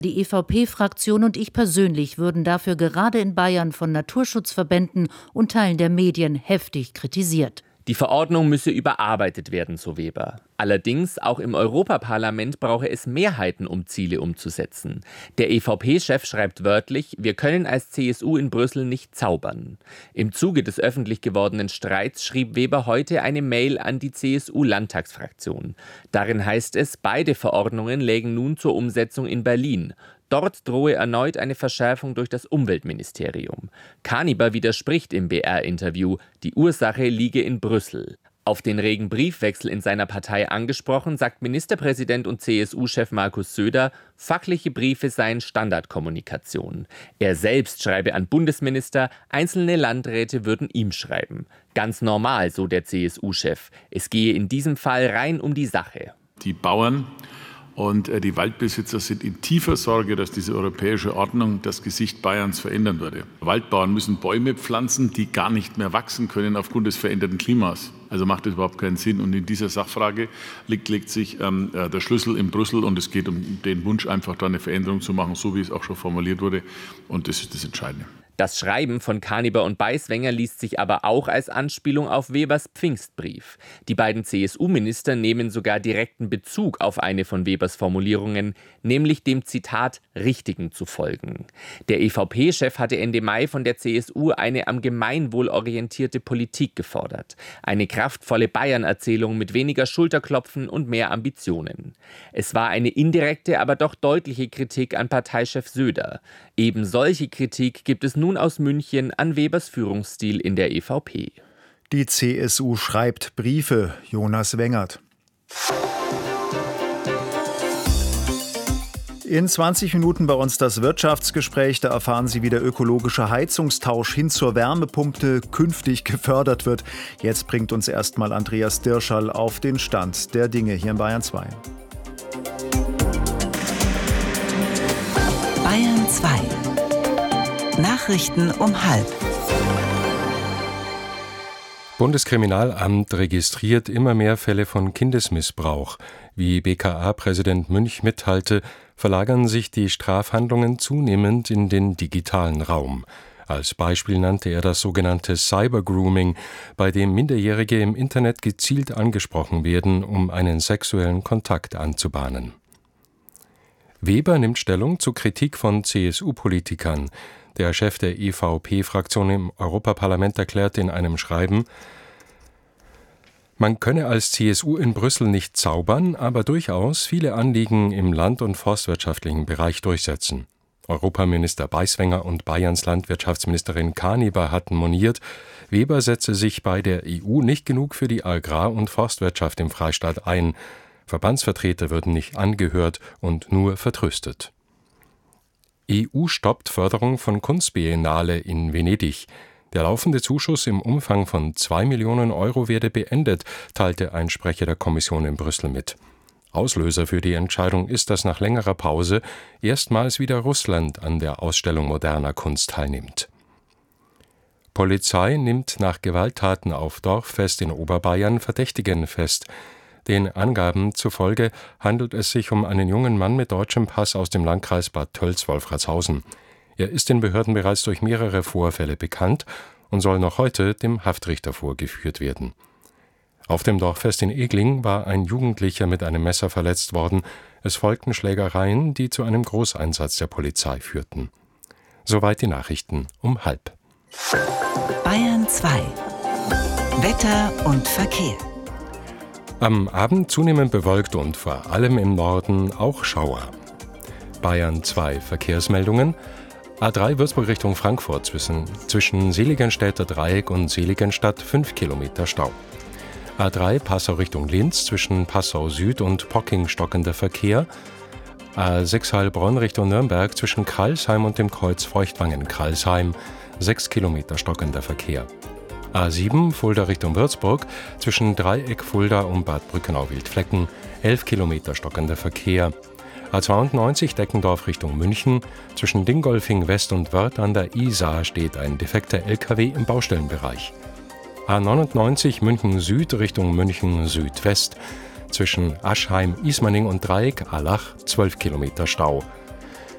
Die EVP-Fraktion und ich persönlich würden dafür gerade in Bayern von Naturschutzverbänden und Teilen der Medien heftig kritisiert. Die Verordnung müsse überarbeitet werden, so Weber. Allerdings, auch im Europaparlament brauche es Mehrheiten, um Ziele umzusetzen. Der EVP-Chef schreibt wörtlich, wir können als CSU in Brüssel nicht zaubern. Im Zuge des öffentlich gewordenen Streits schrieb Weber heute eine Mail an die CSU-Landtagsfraktion. Darin heißt es, beide Verordnungen lägen nun zur Umsetzung in Berlin. Dort drohe erneut eine Verschärfung durch das Umweltministerium. Kaniber widerspricht im BR-Interview, die Ursache liege in Brüssel. Auf den regen Briefwechsel in seiner Partei angesprochen, sagt Ministerpräsident und CSU-Chef Markus Söder, fachliche Briefe seien Standardkommunikation. Er selbst schreibe an Bundesminister, einzelne Landräte würden ihm schreiben. Ganz normal, so der CSU-Chef. Es gehe in diesem Fall rein um die Sache. Die Bauern und die Waldbesitzer sind in tiefer Sorge, dass diese europäische Ordnung das Gesicht Bayerns verändern würde. Waldbauern müssen Bäume pflanzen, die gar nicht mehr wachsen können aufgrund des veränderten Klimas. Also macht das überhaupt keinen Sinn. Und in dieser Sachfrage legt sich der Schlüssel in Brüssel und es geht um den Wunsch, einfach da eine Veränderung zu machen, so wie es auch schon formuliert wurde. Und das ist das Entscheidende. Das Schreiben von Kaniber und Beiswenger liest sich aber auch als Anspielung auf Webers Pfingstbrief. Die beiden CSU-Minister nehmen sogar direkten Bezug auf eine von Webers Formulierungen, nämlich dem Zitat Richtigen zu folgen. Der EVP-Chef hatte Ende Mai von der CSU eine am Gemeinwohl orientierte Politik gefordert. Eine kraftvolle Bayern-Erzählung mit weniger Schulterklopfen und mehr Ambitionen. Es war eine indirekte, aber doch deutliche Kritik an Parteichef Söder. Eben solche Kritik gibt es nun aus München an Webers Führungsstil in der EVP. Die CSU schreibt Briefe. Jonas Wengert. In 20 Minuten bei uns das Wirtschaftsgespräch. Da erfahren Sie, wie der ökologische Heizungstausch hin zur Wärmepumpe künftig gefördert wird. Jetzt bringt uns erstmal Andreas Dirschall auf den Stand der Dinge hier in Bayern 2. Bayern 2. Nachrichten um 12:30. Bundeskriminalamt registriert immer mehr Fälle von Kindesmissbrauch. Wie BKA-Präsident Münch mitteilte, verlagern sich die Strafhandlungen zunehmend in den digitalen Raum. Als Beispiel nannte er das sogenannte Cybergrooming, bei dem Minderjährige im Internet gezielt angesprochen werden, um einen sexuellen Kontakt anzubahnen. Weber nimmt Stellung zur Kritik von CSU-Politikern. Der Chef der EVP-Fraktion im Europaparlament erklärte in einem Schreiben, man könne als CSU in Brüssel nicht zaubern, aber durchaus viele Anliegen im land- und forstwirtschaftlichen Bereich durchsetzen. Europaminister Beiswenger und Bayerns Landwirtschaftsministerin Kaniber hatten moniert, Weber setze sich bei der EU nicht genug für die Agrar- und Forstwirtschaft im Freistaat ein. Verbandsvertreter würden nicht angehört und nur vertröstet. EU stoppt Förderung von Kunstbiennale in Venedig. Der laufende Zuschuss im Umfang von 2 Millionen Euro werde beendet, teilte ein Sprecher der Kommission in Brüssel mit. Auslöser für die Entscheidung ist, dass nach längerer Pause erstmals wieder Russland an der Ausstellung moderner Kunst teilnimmt. Polizei nimmt nach Gewalttaten auf Dorffest in Oberbayern Verdächtigen fest. Den Angaben zufolge handelt es sich um einen jungen Mann mit deutschem Pass aus dem Landkreis Bad Tölz-Wolfratshausen. Er ist den Behörden bereits durch mehrere Vorfälle bekannt und soll noch heute dem Haftrichter vorgeführt werden. Auf dem Dorffest in Egling war ein Jugendlicher mit einem Messer verletzt worden. Es folgten Schlägereien, die zu einem Großeinsatz der Polizei führten. Soweit die Nachrichten um 12:30. Bayern 2. Wetter und Verkehr. Am Abend zunehmend bewölkt und vor allem im Norden auch Schauer. Bayern 2 Verkehrsmeldungen. A3 Würzburg Richtung Frankfurt zwischen Seligenstädter Dreieck und Seligenstadt 5 Kilometer Stau. A3 Passau Richtung Linz zwischen Passau Süd und Pocking stockender Verkehr. A6 Heilbronn Richtung Nürnberg zwischen Kralsheim und dem Kreuz Feuchtwangen-Kralsheim 6 Kilometer stockender Verkehr. A7 Fulda Richtung Würzburg zwischen Dreieck Fulda und Bad Brückenau-Wildflecken 11 Kilometer stockender Verkehr. A92 Deckendorf Richtung München zwischen Dingolfing West und Wörth an der Isar steht ein defekter LKW im Baustellenbereich. A99 München Süd Richtung München Südwest zwischen Aschheim, Ismaning und Dreieck Allach 12 Kilometer Stau.